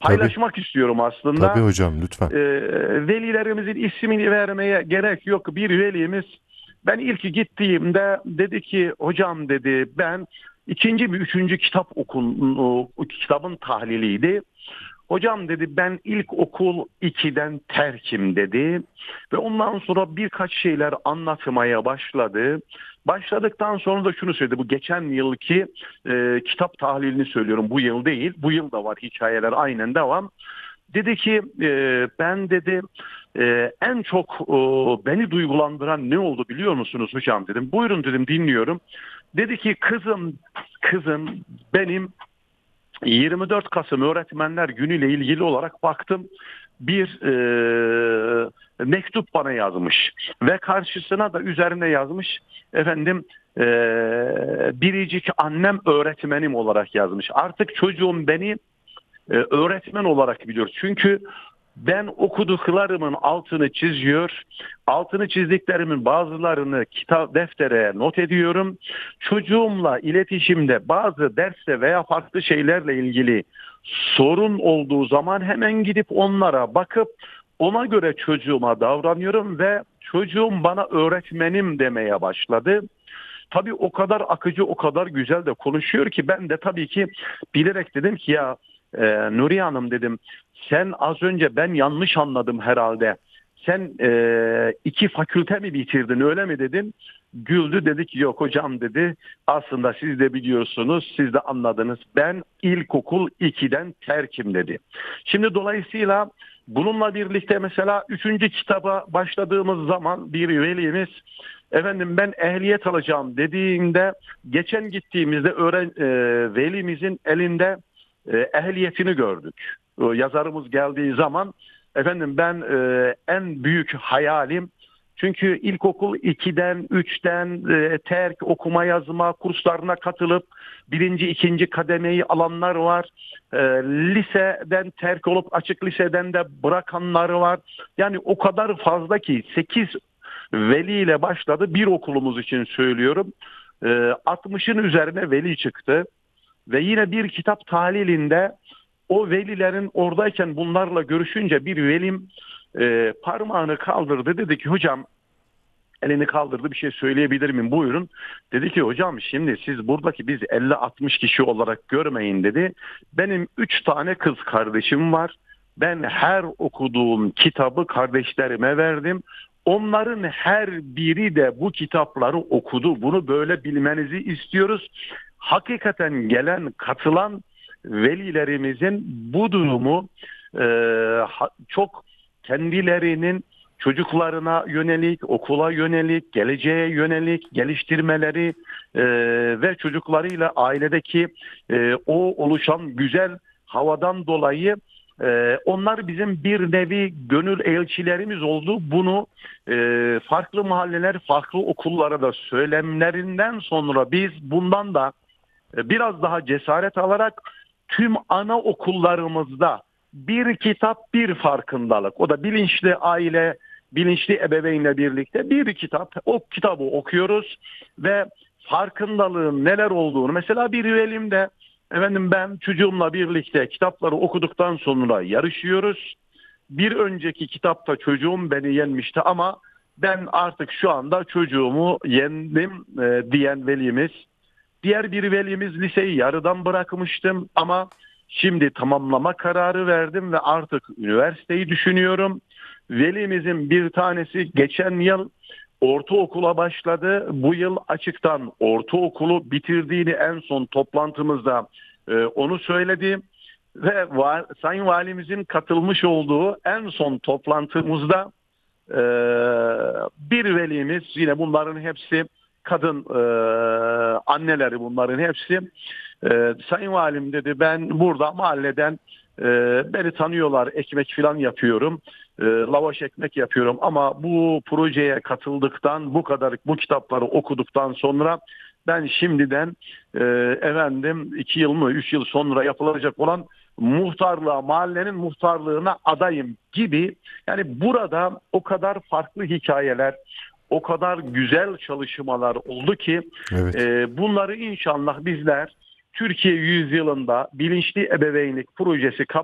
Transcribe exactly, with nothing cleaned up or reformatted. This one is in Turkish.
Tabii, paylaşmak istiyorum tabii aslında. hocam lütfen. E, Velilerimizin ismini vermeye gerek yok. Bir velimiz, ben ilk gittiğimde dedi ki hocam dedi, ben ikinci bir üçüncü kitap okun o, o kitabın tahliliydi. Hocam dedi, ben ilkokul ikiden terkim dedi ve ondan sonra birkaç şeyler anlatmaya başladı. Başladıktan sonra da şunu söyledi. Bu geçen yılki e, kitap tahlilini söylüyorum. Bu yıl değil. Bu yıl da var, hikayeler aynen devam. Dedi ki e, ben dedi e, en çok e, beni duygulandıran ne oldu biliyor musunuz hocam dedim. Buyurun dedim, dinliyorum. Dedi ki kızım kızım benim yirmi dört Kasım Öğretmenler Günü ile ilgili olarak baktım, bir e, mektup bana yazmış ve karşısına da üzerine yazmış efendim, e, biricik annem öğretmenim olarak yazmış. Artık çocuğum beni e, öğretmen olarak biliyor. Çünkü ben okuduklarımın altını çiziyor. Altını çizdiklerimin bazılarını kitap deftere not ediyorum. Çocuğumla iletişimde bazı derste veya farklı şeylerle ilgili sorun olduğu zaman hemen gidip onlara bakıp ona göre çocuğuma davranıyorum ve çocuğum bana öğretmenim demeye başladı. Tabii o kadar akıcı, o kadar güzel de konuşuyor ki ben de tabii ki bilerek dedim ki ya e, Nuriye Hanım dedim, sen az önce ben yanlış anladım herhalde. Sen e, iki fakülte mi bitirdin öyle mi dedim. Güldü, dedi ki yok hocam dedi. Aslında siz de biliyorsunuz, siz de anladınız. Ben ilkokul ikiden terkim dedi. Şimdi dolayısıyla bununla birlikte mesela üçüncü kitaba başladığımız zaman bir velimiz efendim ben ehliyet alacağım dediğinde, geçen gittiğimizde öğren, e, velimizin elinde e, ehliyetini gördük. E, yazarımız geldiği zaman efendim ben e, en büyük hayalim, çünkü ilkokul ikiden üçten e, terk okuma yazma kurslarına katılıp birinci ikinci kademeyi alanlar var. E, liseden terk olup açık liseden de bırakanlar var. Yani o kadar fazla ki sekiz veli ile başladı. Bir okulumuz için söylüyorum. E, altmışın üzerine veli çıktı. Ve yine bir kitap tahlilinde o velilerin oradayken bunlarla görüşünce bir velim e, parmağını kaldırdı. Dedi ki hocam, elini kaldırdı, bir şey söyleyebilir miyim buyurun. Dedi ki hocam şimdi siz buradaki biz elli altmış kişi olarak görmeyin dedi. Benim üç tane kız kardeşim var. Ben her okuduğum kitabı kardeşlerime verdim. Onların her biri de bu kitapları okudu. Bunu böyle bilmenizi istiyoruz. Hakikaten gelen, katılan velilerimizin bu durumu e, çok kendilerinin çocuklarına yönelik, okula yönelik, geleceğe yönelik geliştirmeleri e, ve çocuklarıyla ailedeki e, o oluşan güzel havadan dolayı e, onlar bizim bir nevi gönül elçilerimiz oldu. Bunu e, farklı mahalleler, farklı okullara da söylemlerinden sonra biz bundan da e, biraz daha cesaret alarak tüm ana okullarımızda bir kitap bir farkındalık, o da bilinçli aile, bilinçli ebeveynle birlikte bir kitap, o kitabı okuyoruz ve farkındalığın neler olduğunu, mesela bir üyelimde efendim ben çocuğumla birlikte kitapları okuduktan sonra yarışıyoruz. Bir önceki kitapta çocuğum beni yenmişti ama ben artık şu anda çocuğumu yendim e, diyen velimiz. Diğer bir velimiz, liseyi yarıdan bırakmıştım ama şimdi tamamlama kararı verdim ve artık üniversiteyi düşünüyorum. Velimizin bir tanesi geçen yıl ortaokula başladı. Bu yıl açıktan ortaokulu bitirdiğini en son toplantımızda e, onu söyledi. Ve va Sayın Valimizin katılmış olduğu en son toplantımızda e, bir velimiz, yine bunların hepsi kadın e, anneleri, bunların hepsi e, Sayın Valim dedi, ben burada mahalleden e, beni tanıyorlar, ekmek falan yapıyorum, e, lavaş ekmek yapıyorum ama bu projeye katıldıktan, bu kadar bu kitapları okuduktan sonra ben şimdiden e, efendim iki yıl mı üç yıl sonra yapılacak olan muhtarlığa, mahallenin muhtarlığına adayım gibi. Yani burada o kadar farklı hikayeler, o kadar güzel çalışmalar oldu ki Evet. e, bunları inşallah bizler Türkiye yüzyılında bilinçli ebeveynlik projesi